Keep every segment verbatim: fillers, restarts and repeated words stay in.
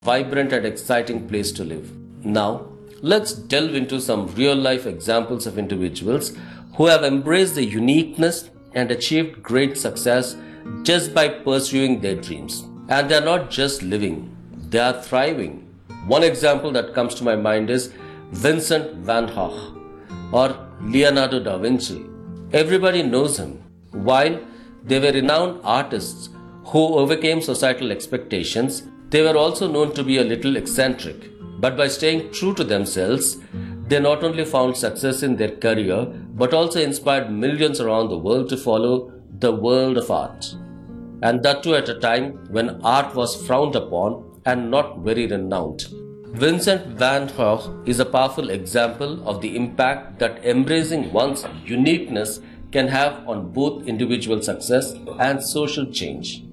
vibrant and exciting place to live. Now, let's delve into some real life examples of individuals who have embraced the uniqueness and achieved great success just by pursuing their dreams. And they are not just living, they are thriving. One example that comes to my mind is Vincent van Gogh or Leonardo da Vinci. Everybody knows him. While they were renowned artists who overcame societal expectations, they were also known to be a little eccentric. But by staying true to themselves, they not only found success in their career, but also inspired millions around the world to follow the world of art. And that too at a time when art was frowned upon and not very renowned. Vincent van Gogh is a powerful example of the impact that embracing one's uniqueness can have on both individual success and social change.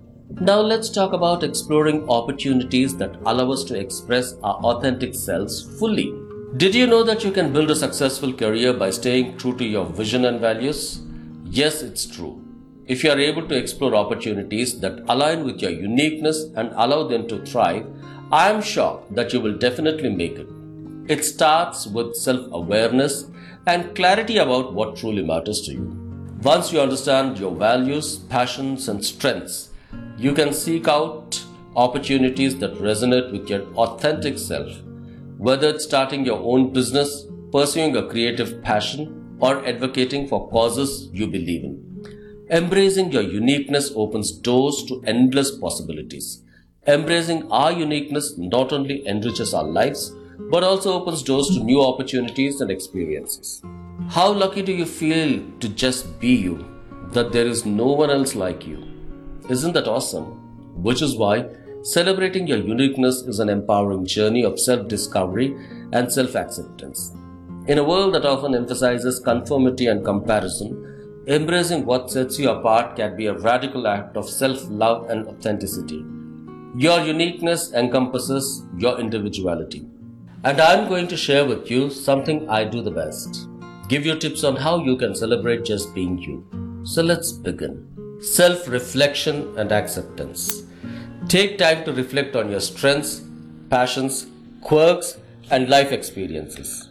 Now let's talk about exploring opportunities that allow us to express our authentic selves fully. Did you know that you can build a successful career by staying true to your vision and values? Yes, it's true. If you are able to explore opportunities that align with your uniqueness and allow them to thrive, I am sure that you will definitely make it. It starts with self-awareness and clarity about what truly matters to you. Once you understand your values, passions, and strengths, you can seek out opportunities that resonate with your authentic self. Whether it's starting your own business, pursuing a creative passion, or advocating for causes you believe in. Embracing your uniqueness opens doors to endless possibilities. Embracing our uniqueness not only enriches our lives, but also opens doors to new opportunities and experiences. How lucky do you feel to just be you, that there is no one else like you? Isn't that awesome? Which is why celebrating your uniqueness is an empowering journey of self-discovery and self-acceptance. In a world that often emphasizes conformity and comparison, embracing what sets you apart can be a radical act of self-love and authenticity. Your uniqueness encompasses your individuality. And I'm going to share with you something I do the best. Give you tips on how you can celebrate just being you. So let's begin. Self-reflection and acceptance. Take time to reflect on your strengths, passions, quirks, and life experiences.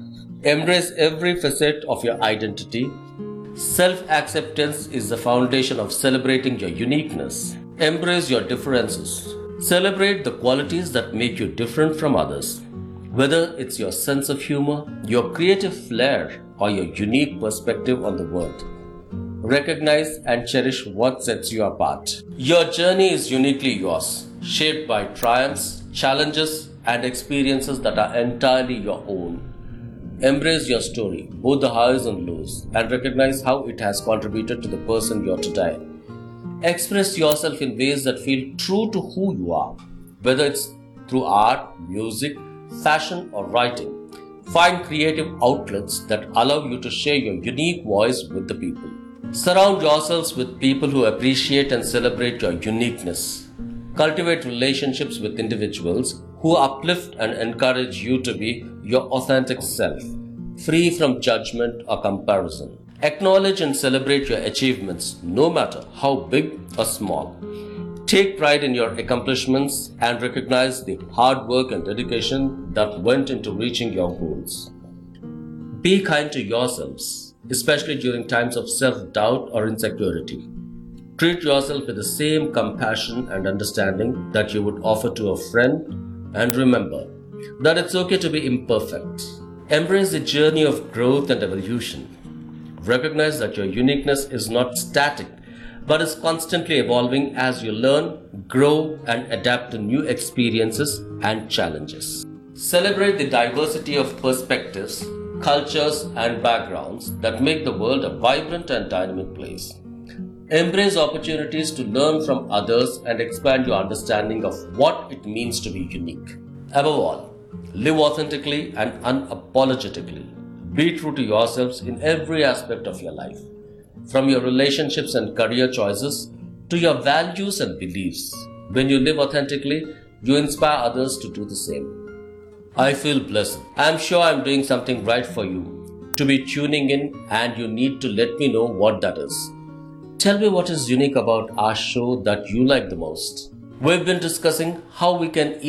Embrace every facet of your identity. Self-acceptance is the foundation of celebrating your uniqueness. Embrace your differences. Celebrate the qualities that make you different from others. Whether it's your sense of humor, your creative flair, or your unique perspective on the world. Recognize and cherish what sets you apart. Your journey is uniquely yours, shaped by triumphs, challenges, and experiences that are entirely your own. Embrace your story, both the highs and lows, and recognize how it has contributed to the person you are today. Express yourself in ways that feel true to who you are, whether it's through art, music, fashion, or writing. Find creative outlets that allow you to share your unique voice with the people. Surround yourselves with people who appreciate and celebrate your uniqueness. Cultivate relationships with individuals who uplift and encourage you to be your authentic self, free from judgment or comparison. Acknowledge and celebrate your achievements, no matter how big or small. Take pride in your accomplishments and recognize the hard work and dedication that went into reaching your goals. Be kind to yourselves, especially during times of self-doubt or insecurity. Treat yourself with the same compassion and understanding that you would offer to a friend, and remember that it's okay to be imperfect. Embrace the journey of growth and evolution. Recognize that your uniqueness is not static, but is constantly evolving as you learn, grow, and adapt to new experiences and challenges. Celebrate the diversity of perspectives, cultures, and backgrounds that make the world a vibrant and dynamic place. Embrace opportunities to learn from others and expand your understanding of what it means to be unique. Above all, live authentically and unapologetically. Be true to yourselves in every aspect of your life, from your relationships and career choices to your values and beliefs. When you live authentically, you inspire others to do the same. I feel blessed. I am sure I am doing something right for you to be tuning in, and you need to let me know what that is. Tell me what is unique about our show that you like the most. We've been discussing how we can